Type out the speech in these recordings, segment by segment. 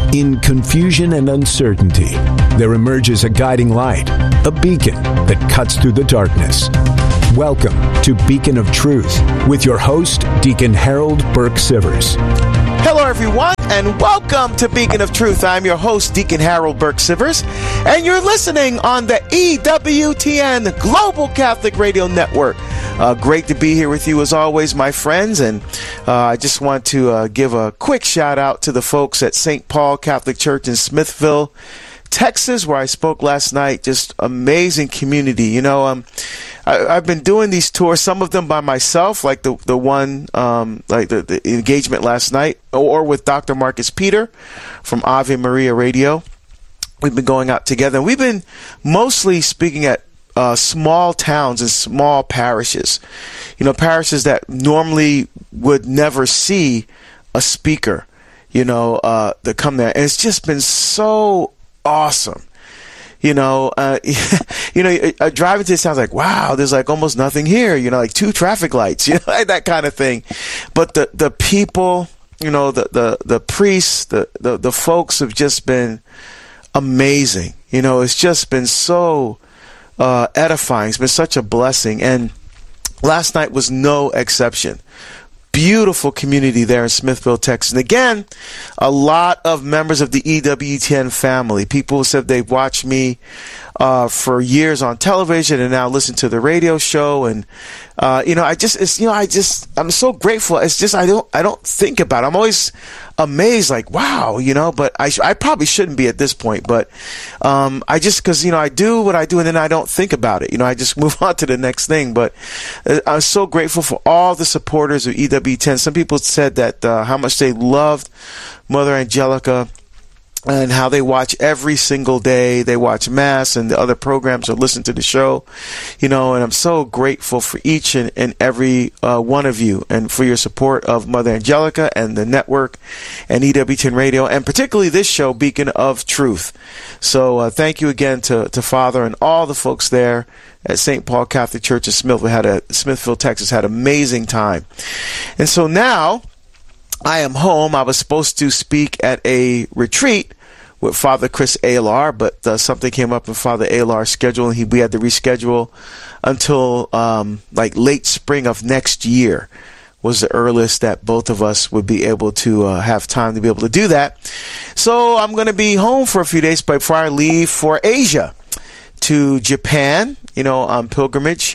In confusion and uncertainty, there emerges a guiding light, a beacon that cuts through the darkness. Welcome to Beacon of Truth with your host, Deacon Harold Burke Sivers. Hello, everyone, and welcome to Beacon of Truth. I'm your host, Deacon Harold Burke Sivers, and you're listening on the EWTN Global Catholic Radio Network. Great to be here with you as always, my friends, and I just want to give a quick shout out to the folks at St. Paul Catholic Church in Smithville, Texas, where I spoke last night. Just amazing community. You know, I've been doing these tours, some of them by myself, like the one, like the engagement last night, or with Dr. Marcus Peter from Ave Maria Radio. We've been going out together, and we've been mostly speaking at small towns and small parishes, you know, parishes that normally would never see a speaker, you know, that come there. And it's just been so awesome. You know, driving to it sounds like, wow, there's like almost nothing here, you know, like 2 traffic lights, you know, like that kind of thing. But the people, you know, the priests, the folks have just been amazing. You know, it's just been so edifying. It's been such a blessing. And last night was no exception. Beautiful community there in Smithville, Texas. And again, a lot of members of the EWTN family. People said they've watched me for years on television and now listen to the radio show. And I'm so grateful. It's just I don't think about it. I'm always amazed, like, wow, you know. But I probably shouldn't be at this point. But because I do what I do, and then I don't think about it. You know, I just move on to the next thing. But I'm so grateful for all the supporters of EWTN. Some people said that how much they loved Mother Angelica, and how they watch every single day. They watch Mass and the other programs or listen to the show, you know, and I'm so grateful for each and every one of you, and for your support of Mother Angelica and the network and EWTN Radio, and particularly this show, Beacon of Truth. So thank you again to Father and all the folks there at St. Paul Catholic Church in Smithville, Texas. Had an amazing time. And so now I am home. I was supposed to speak at a retreat with Father Chris Alar, but something came up in Father Alar's schedule, and we had to reschedule until like late spring of next year was the earliest that both of us would be able to have time to be able to do that. So I'm going to be home for a few days before I leave for Asia to Japan, you know, on pilgrimage.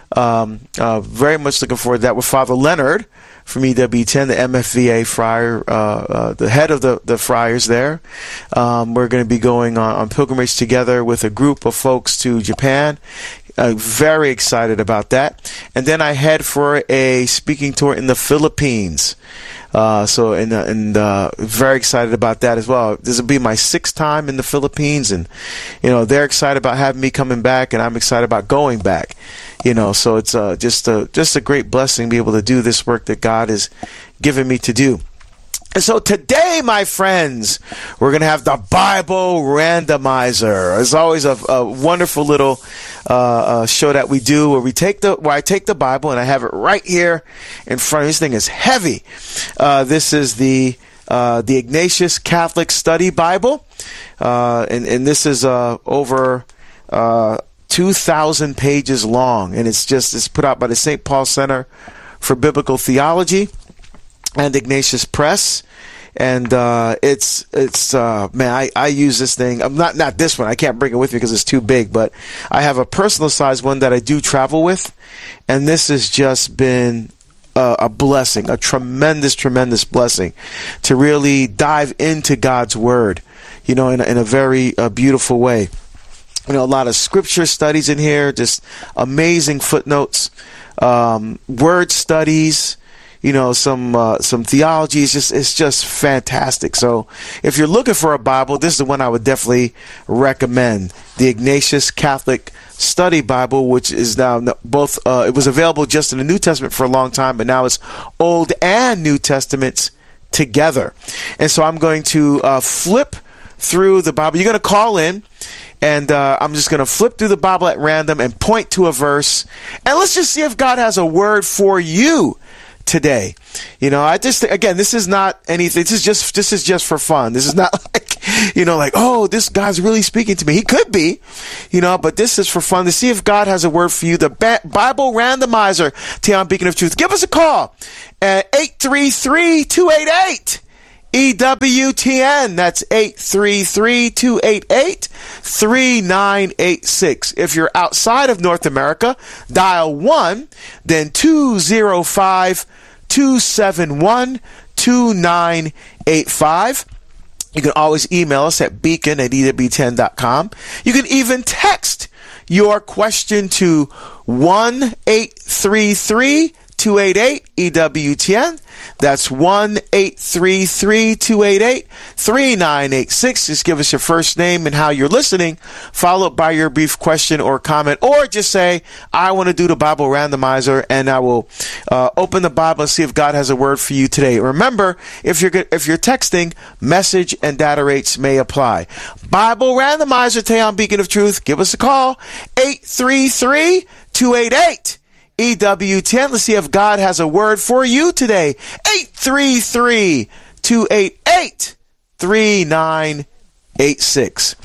Very much looking forward to that with Father Leonard from EWTN, the MFVA friar, the head of the friars there. We're going to be going on pilgrimage together with a group of folks to Japan. Very excited about that. And then I head for a speaking tour in the Philippines. So very excited about that as well. This will be my 6th time in the Philippines, and you know, they're excited about having me coming back, and I'm excited about going back. You know, so it's just a great blessing to be able to do this work that God has given me to do. And so today, my friends, we're going to have the Bible Randomizer. It's always a wonderful little show that we do where I take the Bible and I have it right here in front of me. This thing is heavy. This is the Ignatius Catholic Study Bible, and this is over 2,000 pages long, and it's put out by the St. Paul Center for Biblical Theology and Ignatius Press. And it's man, I use this thing. I'm not this one. I can't bring it with me because it's too big. But I have a personal size one that I do travel with, and this has just been a blessing, a tremendous blessing to really dive into God's Word, you know, in a very beautiful way. You know, a lot of scripture studies in here, just amazing footnotes, word studies. You know, some theology. It's just fantastic. So if you're looking for a Bible, this is the one I would definitely recommend. The Ignatius Catholic Study Bible, which is now both, it was available just in the New Testament for a long time, but now it's Old and New Testaments together. And so I'm going to flip through the Bible. You're going to call in, and I'm just going to flip through the Bible at random and point to a verse. And let's just see if God has a word for you today. You know, I just, again, this is not anything. This is just for fun. This is not like like, oh, this guy's really speaking to me. He could be, but this is for fun to see if God has a word for you. The Bible Randomizer, Teon Beacon of Truth. Give us a call at 833-288. EWTN. That's 833-288-3986. If you're outside of North America, dial 1, then 205-271-2985. You can always email us at beacon@ewtn.com. You can even text your question to 1-833-288-EWTN. That's 1-833-288-3986. Just give us your first name and how you're listening, followed by your brief question or comment, or just say, I want to do the Bible Randomizer, and I will open the Bible and see if God has a word for you today. Remember, if you're texting, message and data rates may apply. Bible Randomizer, Teon Beacon of Truth. Give us a call, 833-288 EWTN. Let's see if God has a word for you today. 833-288-3986.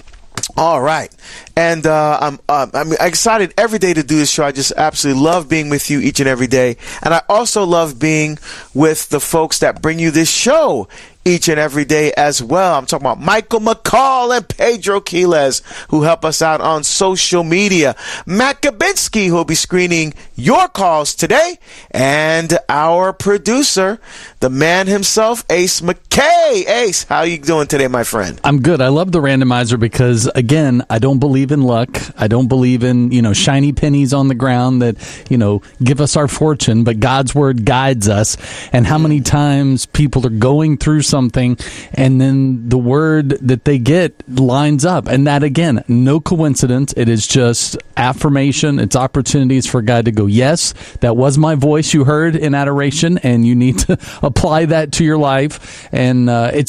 All right. And I'm excited every day to do this show. I just absolutely love being with you each and every day. And I also love being with the folks that bring you this show each and every day as well. I'm talking about Michael McCall and Pedro Quiles, who help us out on social media. Matt Gabinski, who will be screening your calls today. And our producer, the man himself, Ace McKay. Ace, how you doing today, my friend? I'm good. I love the randomizer because, again, I don't believe in luck. I don't believe in, shiny pennies on the ground that, give us our fortune, but God's word guides us. And how many times people are going through something and then the word that they get lines up. And that, again, no coincidence. It is just affirmation. It's opportunities for God to go, yes, that was my voice you heard in adoration, and you need to apply that to your life. And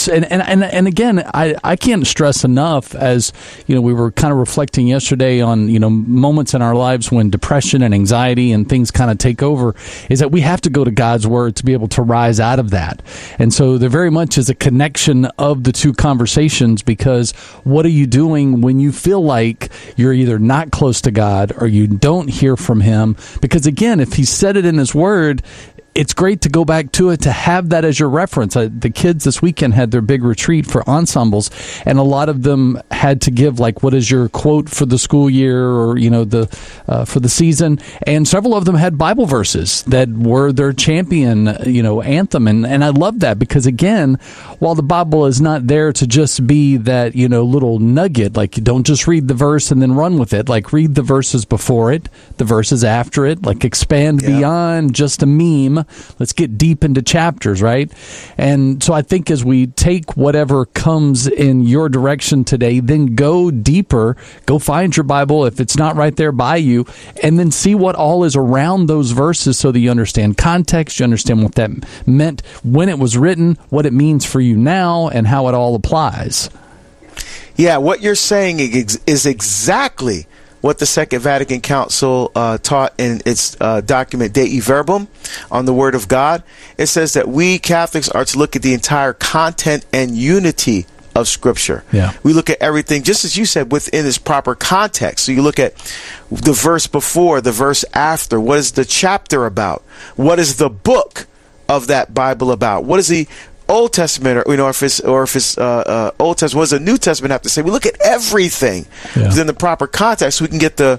and again, I can't stress enough, as we were kind of reflecting yesterday on moments in our lives when depression and anxiety and things kind of take over, is that we have to go to God's word to be able to rise out of that. And so there very much is a connection of the two conversations, because what are you doing when you feel like you're either not close to God or you don't hear from him? Because again, if he said it in his word, it's great to go back to it, to have that as your reference. The kids this weekend had their big retreat for ensembles, and a lot of them had to give, like, what is your quote for the school year, or, for the season. And several of them had Bible verses that were their champion, anthem. And I love that, because, again, while the Bible is not there to just be that, little nugget, like, you don't just read the verse and then run with it. Like, read the verses before it, the verses after it, like, expand beyond just a meme. Let's get deep into chapters, right? And so I think as we take whatever comes in your direction today, then go deeper, go find your Bible if it's not right there by you, and then see what all is around those verses so that you understand context, you understand what that meant when it was written, what it means for you now, and how it all applies. Yeah, what you're saying is exactly what the Second Vatican Council taught in its document Dei Verbum on the Word of God. It says that we Catholics are to look at the entire content and unity of Scripture. Yeah. We look at everything, just as you said, within its proper context. So you look at the verse before, the verse after. What is the chapter about? What is the book of that Bible about? What is the Old Testament, or if it's Old Testament, what does the New Testament have to say? We look at everything within the proper context, so we can get the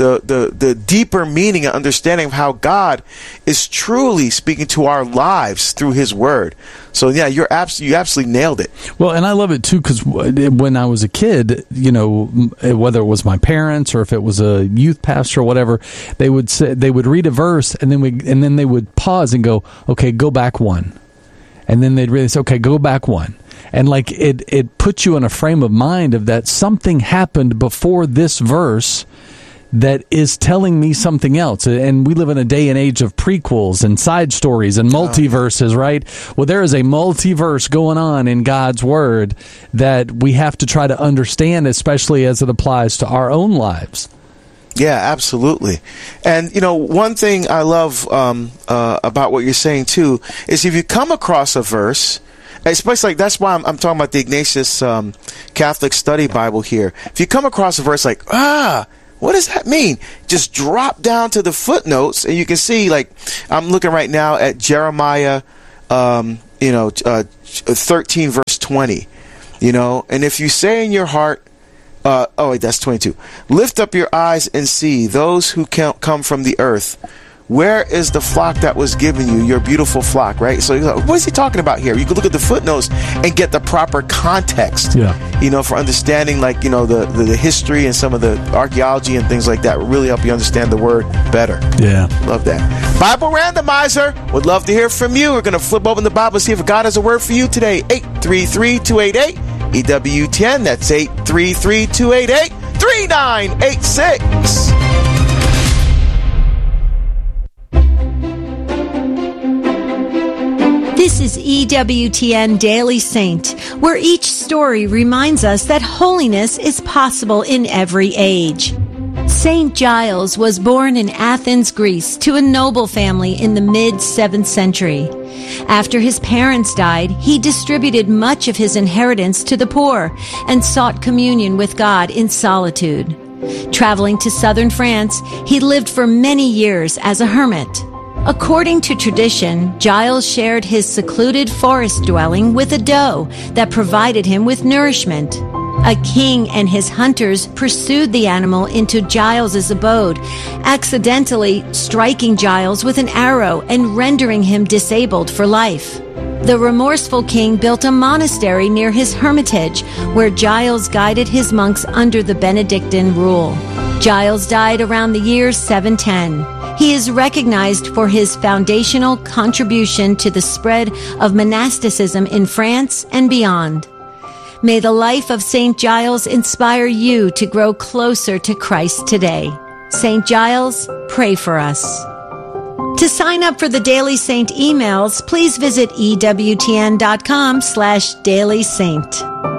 deeper meaning and understanding of how God is truly speaking to our lives through His Word. So yeah, you absolutely nailed it. Well, and I love it too, because when I was a kid, whether it was my parents or if it was a youth pastor or whatever, they would read a verse and then they would pause and go, okay, go back one. And then they'd really say, okay, go back one. And like it puts you in a frame of mind of that something happened before this verse that is telling me something else. And we live in a day and age of prequels and side stories and multiverses, right? Well, there is a multiverse going on in God's Word that we have to try to understand, especially as it applies to our own lives. Yeah, absolutely. And, one thing I love about what you're saying, too, is if you come across a verse, especially like that's why I'm talking about the Ignatius Catholic Study Bible here. If you come across a verse like, what does that mean? Just drop down to the footnotes, and you can see, like, I'm looking right now at Jeremiah, 13 verse 20, and if you say in your heart, that's 22. Lift up your eyes and see those who come from the earth. Where is the flock that was given you, your beautiful flock, right? So what is he talking about here? You can look at the footnotes and get the proper context, for understanding, like, the history and some of the archaeology and things like that will really help you understand the word better. Yeah. Love that. Bible Randomizer. Would love to hear from you. We're going to flip open the Bible and see if God has a word for you today. 833-288. EWTN. That's 833-288-3986. This is EWTN Daily Saint, where each story reminds us that holiness is possible in every age. Saint Giles was born in Athens, Greece, to a noble family in the mid-7th century. After his parents died, he distributed much of his inheritance to the poor and sought communion with God in solitude. Traveling to southern France, he lived for many years as a hermit. According to tradition, Giles shared his secluded forest dwelling with a doe that provided him with nourishment. A king and his hunters pursued the animal into Giles's abode, accidentally striking Giles with an arrow and rendering him disabled for life. The remorseful king built a monastery near his hermitage, where Giles guided his monks under the Benedictine rule. Giles died around the year 710. He is recognized for his foundational contribution to the spread of monasticism in France and beyond. May the life of St. Giles inspire you to grow closer to Christ today. St. Giles, pray for us. To sign up for the Daily Saint emails, please visit EWTN.com/Daily Saint.